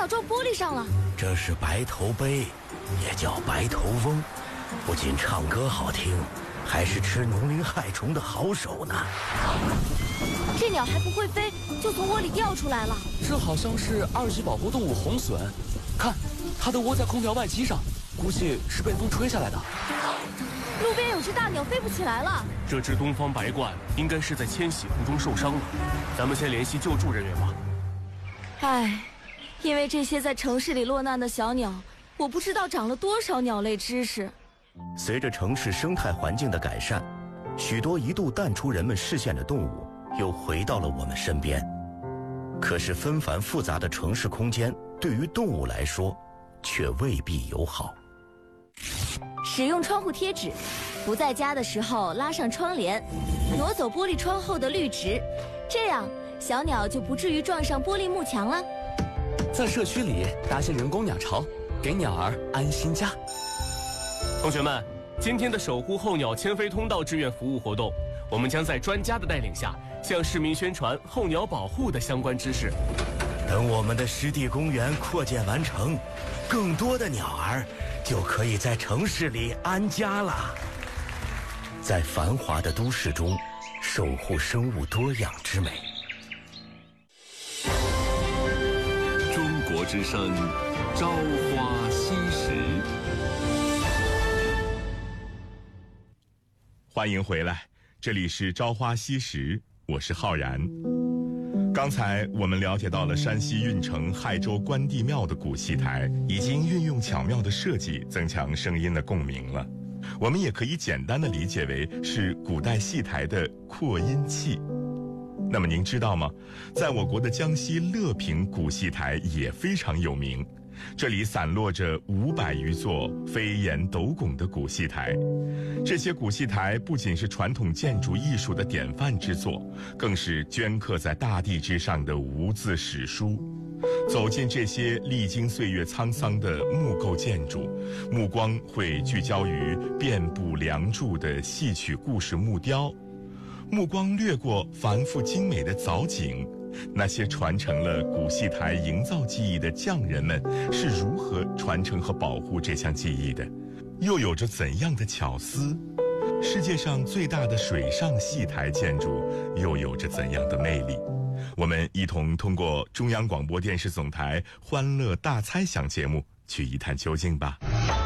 鸟撞玻璃上了。 这是白头鹎，也叫白头翁，不仅唱歌好听，还是吃农林害虫的好手呢。 这鸟还不会飞，就从窝里掉出来了。 这好像是2级保护动物红隼，看，它的窝在空调外机上，估计是被风吹下来的。 路边有只大鸟飞不起来了。 这只东方白鹳应该是在迁徙途中受伤了，咱们先联系救助人员吧。 唉，因为这些在城市里落难的小鸟，我不知道长了多少鸟类知识。 随着城市生态环境的改善，许多一度淡出人们视线的动物又回到了我们身边。可是纷繁复杂的城市空间对于动物来说却未必友好。 使用窗户贴纸，不在家的时候拉上窗帘，挪走玻璃窗后的绿植，这样小鸟就不至于撞上玻璃幕墙了。 在社区里搭些人工鸟巢，给鸟儿安心家。 同学们，今天的守护候鸟迁飞通道志愿服务活动，我们将在专家的带领下，向市民宣传候鸟保护的相关知识。 等我们的湿地公园扩建完成，更多的鸟儿就可以在城市里安家了。在繁华的都市中，守护生物多样之美。 中国之声，朝花夕拾。 欢迎回来，这里是朝花夕拾，我是浩然。刚才我们了解到了山西运城亥州关帝庙的古戏台已经运用巧妙的设计增强声音的共鸣了，我们也可以简单的理解为是古代戏台的扩音器。那么您知道吗？在我国的江西乐平古戏台也非常有名，这里散落着500余座飞檐斗拱的古戏台。这些古戏台不仅是传统建筑艺术的典范之作，更是镌刻在大地之上的无字史书。走进这些历经岁月沧桑的木构建筑，目光会聚焦于遍布梁柱的戏曲故事木雕，目光掠过繁复精美的藻井，那些传承了古戏台营造技艺的匠人们是如何传承和保护这项技艺的，又有着怎样的巧思？世界上最大的水上戏台建筑又有着怎样的魅力？我们一同通过中央广播电视总台欢乐大猜想节目去一探究竟吧。